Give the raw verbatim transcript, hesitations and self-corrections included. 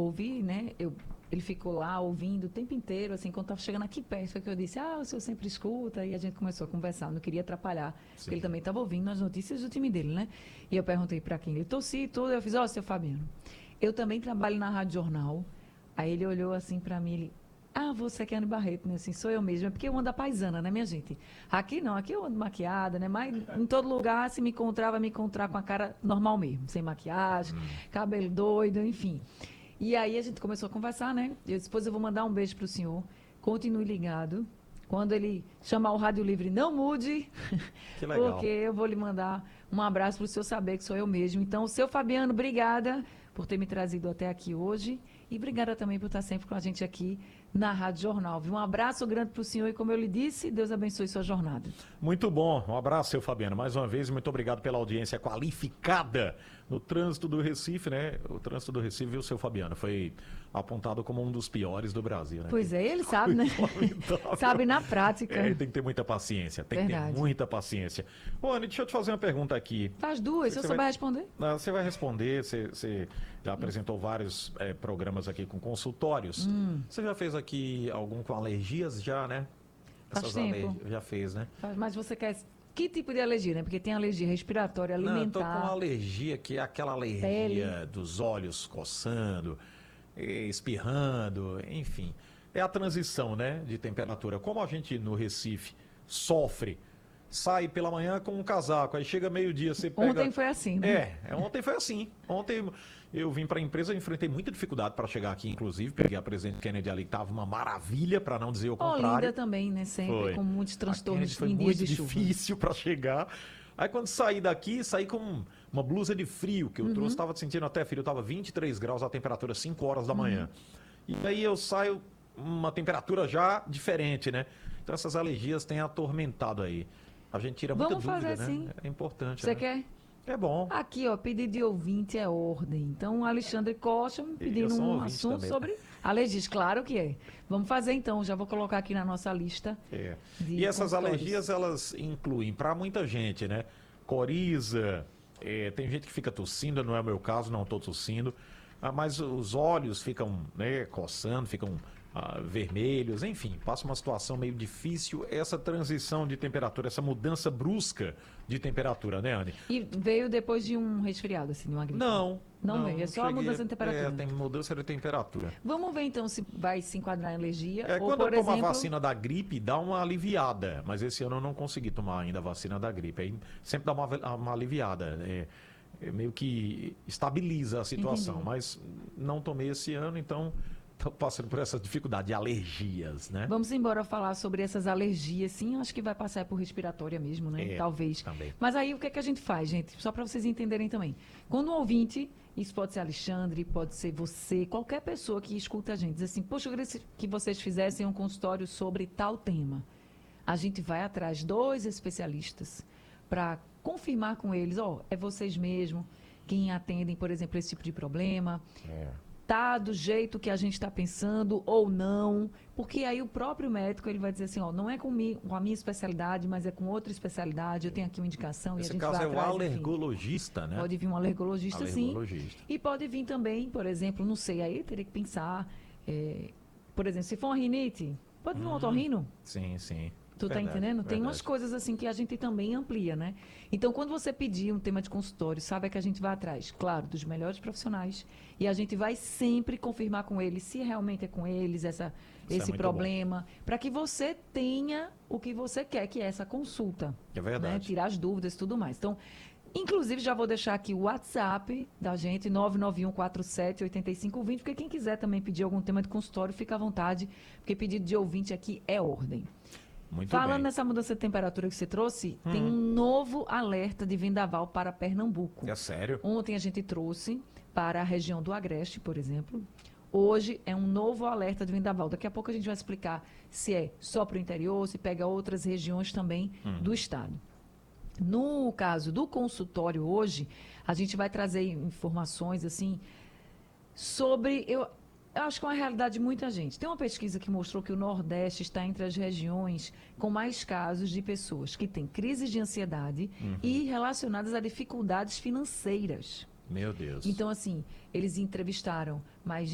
ouvir, né? Eu, ele ficou lá ouvindo o tempo inteiro, assim, quando estava chegando aqui perto, foi que eu disse, ah, o senhor sempre escuta, e a gente começou a conversar, não queria atrapalhar, Sim. porque ele também estava ouvindo as notícias do time dele, né? E eu perguntei para quem ele torcia e tudo, eu fiz, ó, oh, seu Fabiano, eu também trabalho na Rádio Jornal. Aí ele olhou assim para mim, ele, ah, você que é Anne Barreto, né? Assim, sou eu mesma, é porque eu ando a paisana, né, minha gente? Aqui não, aqui eu ando maquiada, né? Mas em todo lugar, se me encontrar, vai me encontrar com a cara normal mesmo, sem maquiagem, hum. cabelo doido, enfim. E aí a gente começou a conversar, né? Eu disse, depois eu vou mandar um beijo pro senhor, continue ligado. Quando ele chamar o Rádio Livre, não mude, que legal. Porque eu vou lhe mandar um abraço para o senhor saber que sou eu mesmo. Então, seu Fabiano, obrigada por ter me trazido até aqui hoje e obrigada também por estar sempre com a gente aqui na Rádio Jornal. Um abraço grande para o senhor e, como eu lhe disse, Deus abençoe sua jornada. Muito bom. Um abraço, seu Fabiano. Mais uma vez, muito obrigado pela audiência qualificada no trânsito do Recife, né? O trânsito do Recife, viu, seu Fabiano? Foi apontado como um dos piores do Brasil, né? Pois é, ele sabe, né? Sabe na prática. É, tem que ter muita paciência, tem Verdade. que ter muita paciência. Ô, Anne, deixa eu te fazer uma pergunta aqui. Faz duas, se eu souber vai... responder. Não, você vai responder, você, você já apresentou vários é, programas aqui com consultórios. Hum. Você já fez aqui algum com alergias já, né? Faz Essas tempo. Alergias, já fez, né? Mas você quer... Que tipo de alergia, né? Porque tem alergia respiratória, alimentar... Não, eu tô com uma alergia que é aquela alergia Pele. dos olhos coçando, espirrando, enfim. É a transição, né, de temperatura. Como a gente no Recife sofre, sai pela manhã com um casaco, aí chega meio-dia, você pega... Ontem foi assim, né? É, ontem foi assim. Ontem eu vim para a empresa, enfrentei muita dificuldade para chegar aqui, inclusive, peguei a presidente Kennedy ali, que estava uma maravilha, para não dizer o contrário. Olinda também, né, sempre foi. com muitos transtornos foi em muito dias de chuva. difícil para chegar. Aí quando saí daqui, saí com uma blusa de frio, que eu uhum. trouxe, estava sentindo até frio, estava vinte e três graus a temperatura, cinco horas da manhã. Uhum. E aí eu saio uma temperatura já diferente, né? Então essas alergias têm atormentado aí. A gente tira muita Vamos dúvida, fazer né? Assim. É importante. Você né? quer? É bom. Aqui, ó, pedido de ouvinte é ordem. Então, o Alexandre Costa me pedindo um assunto também. sobre alergias. Claro que é. Vamos fazer então, já vou colocar aqui na nossa lista. É. E essas alergias, elas incluem para muita gente, né? Coriza, é, tem gente que fica tossindo, não é o meu caso, não estou tossindo. Ah, mas os olhos ficam, né, coçando, ficam ah, vermelhos, enfim, passa uma situação meio difícil essa transição de temperatura, essa mudança brusca de temperatura, né, Anne? E veio depois de um resfriado, assim, de uma gripe? Não. Não, não veio, é só cheguei, a mudança de temperatura. É, tem mudança de temperatura. Vamos ver então se vai se enquadrar em alergia. É, ou, quando por eu tomo exemplo... a vacina da gripe, dá uma aliviada, mas esse ano eu não consegui tomar ainda a vacina da gripe. Aí sempre dá uma, uma aliviada. É, é meio que estabiliza a situação, Entendi. mas não tomei esse ano, então estou passando por essa dificuldade de alergias, né? Vamos embora falar sobre essas alergias, sim, acho que vai passar por respiratória mesmo, né? É, Talvez. Também. Mas aí o que é que a gente faz, gente? Só para vocês entenderem também. Quando um ouvinte, isso pode ser Alexandre, pode ser você, qualquer pessoa que escuta a gente, diz assim, poxa, eu queria que vocês fizessem um consultório sobre tal tema. A gente vai atrás dos especialistas para confirmar com eles, ó, oh, é vocês mesmo quem atendem, por exemplo, esse tipo de problema. É. Tá do jeito que a gente está pensando ou não, porque aí o próprio médico ele vai dizer assim, ó, não é comigo, com a minha especialidade, mas é com outra especialidade, eu tenho aqui uma indicação Nesse e a gente caso vai é atrás, o alergologista, enfim. né? Pode vir um alergologista, alergologista, sim, e pode vir também, por exemplo, não sei, aí teria que pensar, é, por exemplo, se for uma rinite, pode vir um hum, otorrino? Sim, sim. Tu verdade, tá entendendo? Verdade. Tem umas coisas assim que a gente também amplia, né? Então, quando você pedir um tema de consultório, sabe que a gente vai atrás, claro, dos melhores profissionais e a gente vai sempre confirmar com eles se realmente é com eles essa, esse é problema, para que você tenha o que você quer, que é essa consulta. É verdade. Né? Tirar as dúvidas e tudo mais. Então, inclusive, já vou deixar aqui o WhatsApp da gente, nove nove um quatro sete oito cinco dois zero, porque quem quiser também pedir algum tema de consultório, fica à vontade, porque pedido de ouvinte aqui é ordem. Muito Falando bem. nessa mudança de temperatura que você trouxe, hum. tem um novo alerta de vendaval para Pernambuco. É sério? Ontem a gente trouxe para a região do Agreste, por exemplo. Hoje é um novo alerta de vendaval. Daqui a pouco a gente vai explicar se é só para o interior, se pega outras regiões também hum. do estado. No caso do consultório hoje, a gente vai trazer informações assim sobre... Eu, Eu acho que é uma realidade de muita gente. Tem uma pesquisa que mostrou que o Nordeste está entre as regiões com mais casos de pessoas que têm crises de ansiedade uhum. e relacionadas a dificuldades financeiras. Meu Deus. Então, assim, eles entrevistaram mais